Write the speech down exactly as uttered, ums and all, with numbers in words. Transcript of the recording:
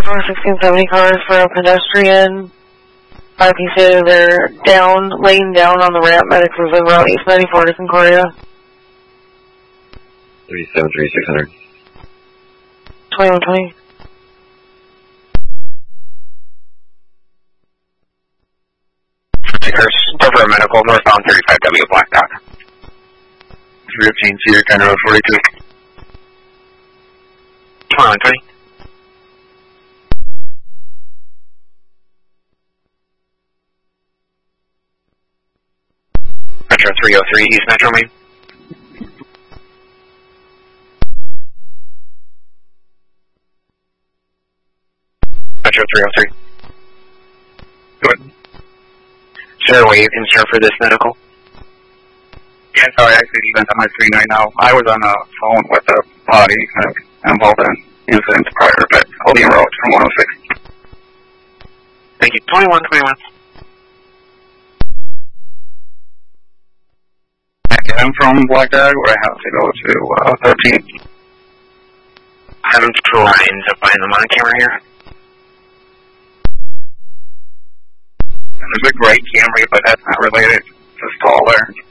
four sixteen seventy cars for a pedestrian. five P C, they're down, laying down on the ramp. Medics is in route East ninety-four to Concordia. three seven three six hundred. twenty-one twenty. Over medical, northbound thirty-five W, Black Dog. three fifteen, Cedar County Road forty-two. twenty-one twenty. Metro three oh three, East Metro Main. Metro three oh three. Good. Is there a way you can serve for this medical? Yeah, sorry, I see event on my screen right now. I was on the phone with a body uh, involved in incidents prior, but holding road from one oh six. Thank you. twenty-one twenty-one. I'm from Black Dog, where I have to go to uh, thirteen. I'm trying to find them on camera here. And there's a gray Camry, but that's not related. It's a staller.